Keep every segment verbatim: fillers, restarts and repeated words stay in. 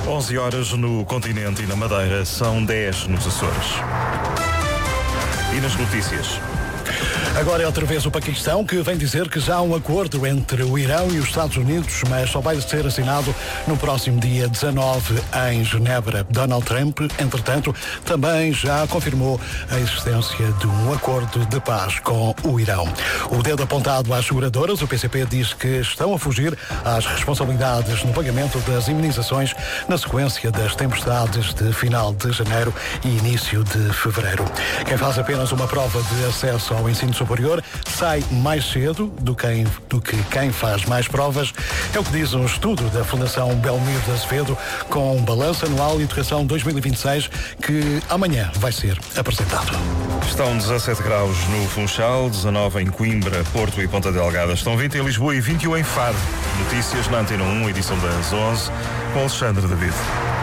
onze horas no continente e na Madeira, são dez nos Açores. E nas notícias? Agora é outra vez o Paquistão, que vem dizer que já há um acordo entre o Irão e os Estados Unidos, mas só vai ser assinado no próximo dia dezanove em Genebra. Donald Trump, entretanto, também já confirmou a existência de um acordo de paz com o Irão. O dedo apontado às seguradoras, o P C P diz que estão a fugir às responsabilidades no pagamento das imunizações na sequência das tempestades de final de janeiro e início de fevereiro. Quem faz apenas uma prova de acesso ao ensino superior sai mais cedo do que, do que quem faz mais provas. É o que diz um estudo da Fundação Belmiro de Azevedo com um balanço anual de educação dois mil e vinte e seis que amanhã vai ser apresentado. Estão dezassete graus no Funchal, dezanove em Coimbra, Porto e Ponta Delgada. Estão vinte em Lisboa e vinte e um em Faro. Notícias na Antena um, edição das onze, com Alexandre David.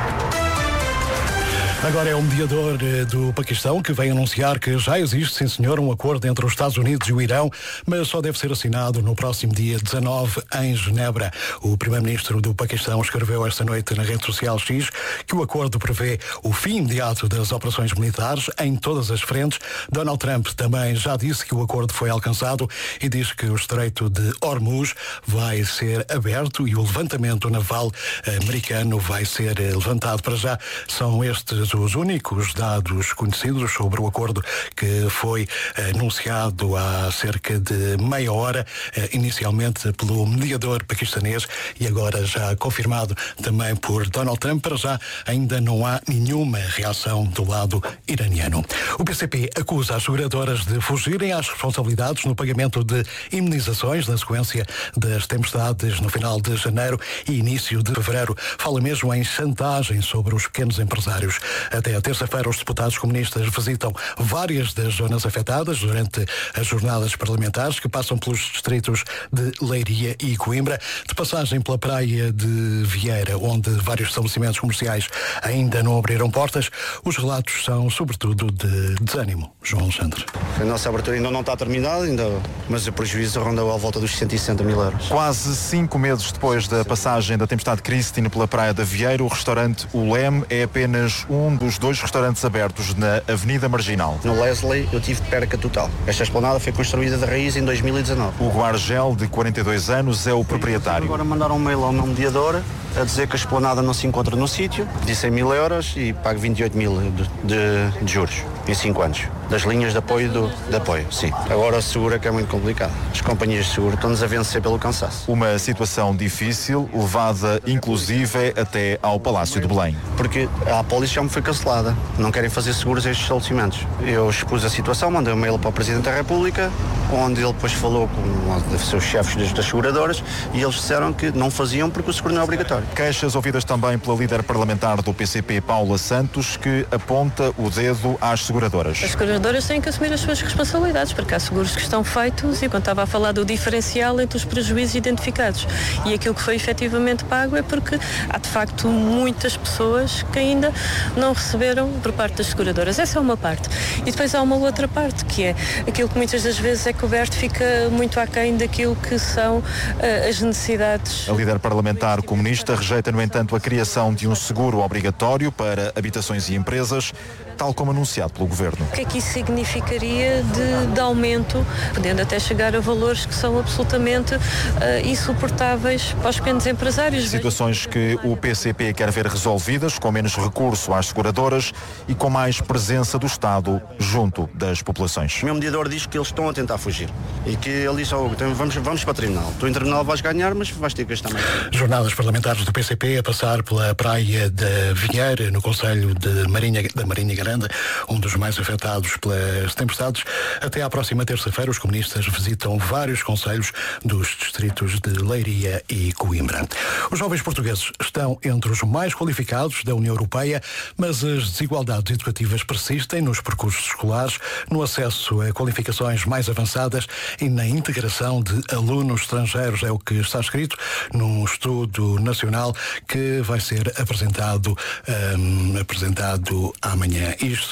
Agora é o mediador do Paquistão que vem anunciar que já existe, sim senhor, um acordo entre os Estados Unidos e o Irão, mas só deve ser assinado no próximo dia dezanove em Genebra. O primeiro-ministro do Paquistão escreveu esta noite na rede social X que o acordo prevê o fim imediato das operações militares em todas as frentes. Donald Trump também já disse que o acordo foi alcançado e diz que o Estreito de Hormuz vai ser aberto e o levantamento naval americano vai ser levantado. Para já são estes os únicos dados conhecidos sobre o acordo que foi anunciado há cerca de meia hora, inicialmente pelo mediador paquistanês e agora já confirmado também por Donald Trump. Para já ainda não há nenhuma reação do lado iraniano. O P C P acusa as seguradoras de fugirem às responsabilidades no pagamento de imunizações na sequência das tempestades no final de janeiro e início de fevereiro. Fala mesmo em chantagem sobre os pequenos empresários. Até a terça-feira, os deputados comunistas visitam várias das zonas afetadas durante as jornadas parlamentares que passam pelos distritos de Leiria e Coimbra, de passagem pela praia de Vieira, onde vários estabelecimentos comerciais ainda não abriram portas. Os relatos são, sobretudo, de desânimo. João Alexandre. A nossa abertura ainda não está terminada, ainda, mas o prejuízo rondou à volta dos cento e sessenta mil euros. Quase cinco meses depois da passagem da tempestade Christine pela praia da Vieira, o restaurante O Leme é apenas um dos dois restaurantes abertos na Avenida Marginal. No Leslie eu tive perca total. Esta esplanada foi construída de raiz em dois mil e dezanove. O Argel, de quarenta e dois anos, é o proprietário. Agora mandaram um mail ao meu mediador a dizer que a esplanada não se encontra no sítio, de cem mil euros e pago vinte e oito mil de, de, de juros em cinco anos. Das linhas de apoio do, de apoio, sim. Agora o seguro é que é muito complicado. As companhias de seguro estão-nos a vencer pelo cansaço. Uma situação difícil, levada inclusive até ao Palácio de Belém. Porque a apólice já me foi cancelada. Não querem fazer seguros a estes estabelecimentos. Eu expus a situação, mandei um mail para o Presidente da República, onde ele depois falou com os seus chefes das, das seguradoras e eles disseram que não faziam porque o seguro não é obrigatório. Queixas ouvidas também pela líder parlamentar do P C P, Paula Santos, que aponta o dedo às seguradoras. As seguradoras têm que assumir as suas responsabilidades, porque há seguros que estão feitos e quando estava a falar do diferencial entre os prejuízos identificados e aquilo que foi efetivamente pago é porque há de facto muitas pessoas que ainda não receberam por parte das seguradoras. Essa é uma parte. E depois há uma outra parte, que é aquilo que muitas das vezes é coberto fica muito aquém daquilo que são uh, as necessidades. A líder parlamentar comunista rejeita, no entanto, a criação de um seguro obrigatório para habitações e empresas, tal como anunciado pelo Governo. O que é que isso significaria de, de aumento, podendo até chegar a valores que são absolutamente uh, insuportáveis para os pequenos empresários? Situações que o P C P quer ver resolvidas, com menos recurso às seguradoras e com mais presença do Estado junto das populações. O meu mediador diz que eles estão a tentar fugir e que ele diz, oh, vamos, vamos para o tribunal. Tu em tribunal vais ganhar, mas vais ter que gastar mais. Jornadas parlamentares do P C P a passar pela praia de Vieira, no concelho de Marinha, da Marinha Grande, um dos mais afetados pelas tempestades. Até à próxima terça-feira, os comunistas visitam vários concelhos dos distritos de Leiria e Coimbra. Os jovens portugueses estão entre os mais qualificados da União Europeia, mas as desigualdades educativas persistem nos percursos escolares, no acesso a qualificações mais avançadas e na integração de alunos estrangeiros. É o que está escrito num estudo nacional que vai ser apresentado, um, apresentado amanhã. Isto numa altura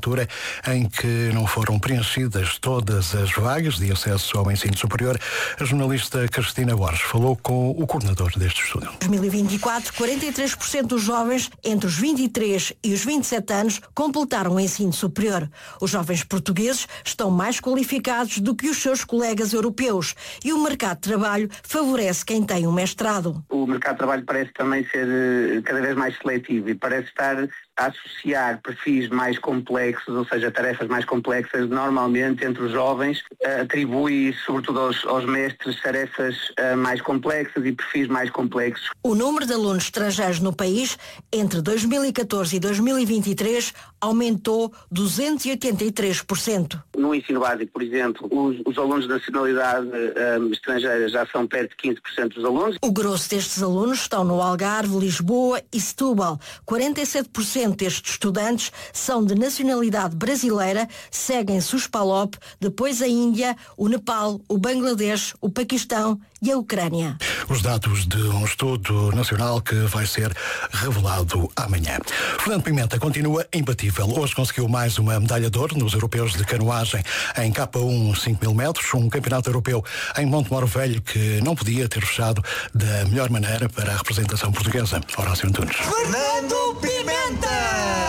altura em que não foram preenchidas todas as vagas de acesso ao ensino superior. A jornalista Cristina Borges falou com o coordenador deste estudo. Em dois mil e vinte e quatro, quarenta e três por cento dos jovens entre os vinte e três e os vinte e sete anos completaram o ensino superior. Os jovens portugueses estão mais qualificados do que os seus colegas europeus e o mercado de trabalho favorece quem tem um mestrado. O mercado de trabalho parece também ser cada vez mais seletivo e parece estar a associar perfis mais complexos, ou seja, tarefas mais complexas, normalmente entre os jovens, atribui sobretudo aos, aos mestres tarefas uh, mais complexas e perfis mais complexos. O número de alunos estrangeiros no país entre dois mil e catorze e dois mil e vinte e três aumentou duzentos e oitenta e três por cento. No ensino básico, por exemplo, os, os alunos de nacionalidade uh, estrangeira já são perto de quinze por cento dos alunos. O grosso destes alunos estão no Algarve, Lisboa e Setúbal. quarenta e sete por cento destes estudantes são de nacionalidade brasileira, seguem-se os PALOP, depois a Índia, o Nepal, o Bangladesh, o Paquistão e a Ucrânia. Os dados de um estudo nacional que vai ser revelado amanhã. Fernando Pimenta continua imbatível. Hoje conseguiu mais uma medalha de ouro nos europeus de canoagem em K um cinco mil metros, um campeonato europeu em Montemor Velho que não podia ter fechado da melhor maneira para a representação portuguesa. Horácio Antunes. Fernando Pimenta!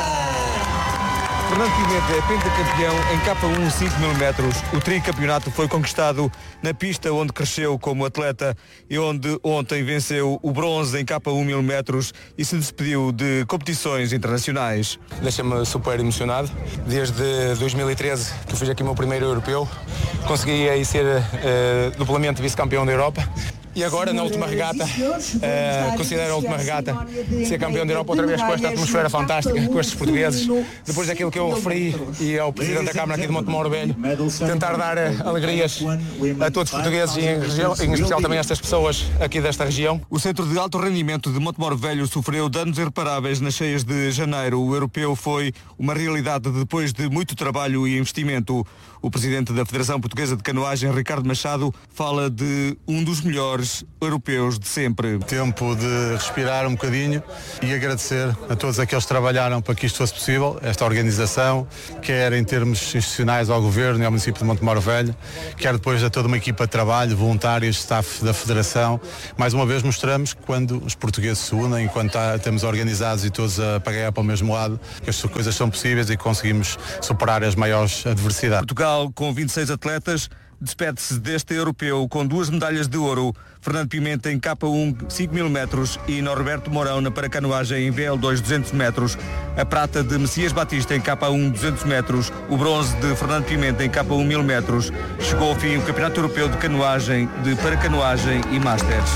Fernando Pimenta é pentacampeão em K um cinco mil metros. O tricampeonato foi conquistado na pista onde cresceu como atleta e onde ontem venceu o bronze em K um mil metros e se despediu de competições internacionais. Deixa-me super emocionado. Desde dois mil e treze que eu fiz aqui o meu primeiro europeu, consegui aí ser uh, duplamente vice-campeão da Europa. E agora, na última regata, uh, considero a última regata ser campeão da Europa outra vez com esta atmosfera fantástica, com estes portugueses. Depois daquilo que eu referi e ao Presidente da Câmara aqui de Montemor Velho, tentar dar uh, alegrias a todos os portugueses e em, região, em especial também a estas pessoas aqui desta região. O Centro de Alto Rendimento de Montemor Velho sofreu danos irreparáveis nas cheias de janeiro. O europeu foi uma realidade depois de muito trabalho e investimento. O Presidente da Federação Portuguesa de Canoagem, Ricardo Machado, fala de um dos melhores europeus de sempre. Tempo de respirar um bocadinho e agradecer a todos aqueles que trabalharam para que isto fosse possível, esta organização, quer em termos institucionais ao Governo e ao município de Montemor Velho, quer depois a toda uma equipa de trabalho, voluntários, staff da Federação. Mais uma vez mostramos que quando os portugueses se unem, enquanto estamos organizados e todos a pagar para o mesmo lado, que as coisas são possíveis e conseguimos superar as maiores adversidades. Portugal, com vinte e seis atletas, despede-se deste europeu com duas medalhas de ouro. Fernando Pimenta em K um cinco mil metros e Norberto Mourão na paracanoagem em V L dois duzentos metros. A prata de Messias Batista em K um duzentos metros. O bronze de Fernando Pimenta em K um mil metros. Chegou ao fim o Campeonato Europeu de Canoagem, de Paracanoagem e Masters.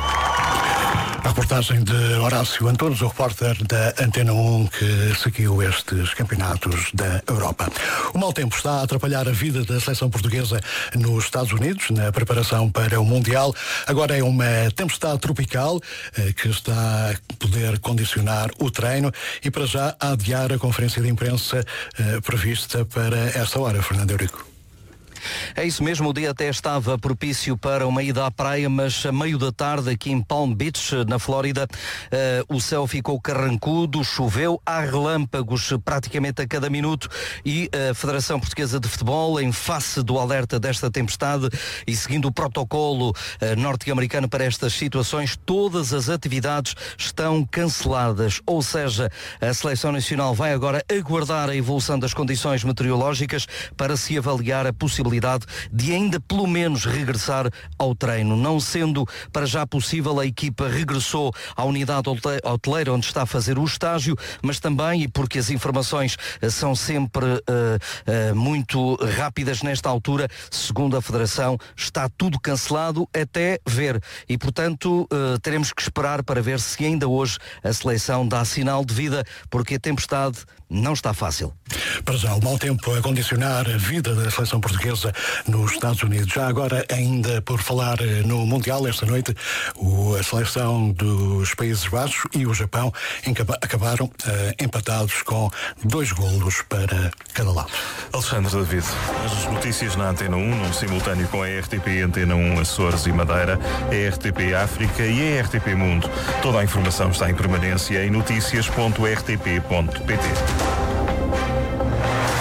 A reportagem de Horácio Antunes, o repórter da Antena um que seguiu estes campeonatos da Europa. O mau tempo está a atrapalhar a vida da seleção portuguesa nos Estados Unidos, na preparação para o Mundial. Agora é uma tempestade tropical eh, que está a poder condicionar o treino e para já a adiar a conferência de imprensa eh, prevista para esta hora. Fernando Eurico. É isso mesmo, o dia até estava propício para uma ida à praia, mas a meio da tarde aqui em Palm Beach, na Flórida, uh, o céu ficou carrancudo, choveu, há relâmpagos praticamente a cada minuto e a Federação Portuguesa de Futebol, em face do alerta desta tempestade e seguindo o protocolo uh, norte-americano para estas situações, todas as atividades estão canceladas, ou seja, a Seleção Nacional vai agora aguardar a evolução das condições meteorológicas para se avaliar a possibilidade de ainda pelo menos regressar ao treino. Não sendo para já possível, a equipa regressou à unidade hoteleira onde está a fazer o estágio, mas também, e porque as informações são sempre uh, uh, muito rápidas nesta altura, segundo a Federação, está tudo cancelado até ver. E, portanto, uh, teremos que esperar para ver se ainda hoje a seleção dá sinal de vida, porque a tempestade não está fácil. Para já, o mau tempo a condicionar a vida da seleção portuguesa nos Estados Unidos. Já agora, ainda por falar no Mundial, esta noite, o, a seleção dos Países Baixos e o Japão encaba, acabaram uh, empatados com dois golos para cada lado. Alexandre David, as notícias na Antena um, num simultâneo com a R T P Antena um Açores e Madeira, a R T P África e a R T P Mundo. Toda a informação está em permanência em noticias ponto r t p ponto p t.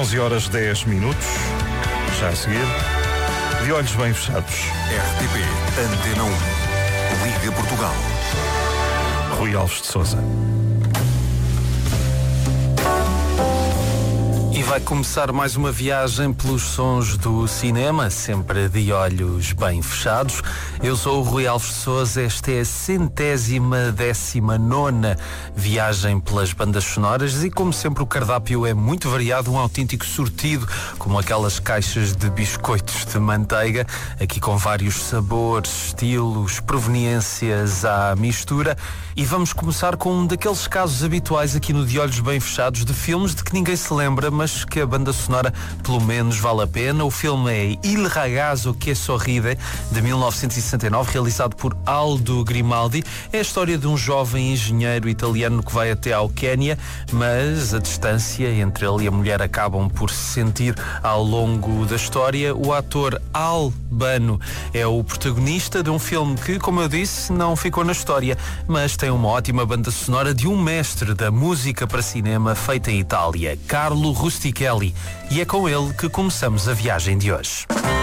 onze horas dez minutos. Já a seguir, de olhos bem fechados. R T P Antena um. Liga Portugal. Rui Alves de Sousa. E vai começar mais uma viagem pelos sons do cinema, sempre de olhos bem fechados. Eu sou o Rui Alves de Sousa, esta é a centésima décima nona viagem pelas bandas sonoras e, como sempre, o cardápio é muito variado, um autêntico sortido, como aquelas caixas de biscoitos de manteiga, aqui com vários sabores, estilos, proveniências à mistura. E vamos começar com um daqueles casos habituais aqui no De Olhos Bem Fechados de filmes de que ninguém se lembra, mas que a banda sonora pelo menos vale a pena. O filme é Il ragazzo che sorride, de mil novecentos e sessenta e nove, realizado por Aldo Grimaldi. É a história de um jovem engenheiro italiano que vai até ao Quénia, mas a distância entre ele e a mulher acabam por se sentir ao longo da história. O ator Albano é o protagonista de um filme que, como eu disse, não ficou na história, mas tem uma ótima banda sonora de um mestre da música para cinema feita em Itália, Carlo Rustichelli, e é com ele que começamos a viagem de hoje.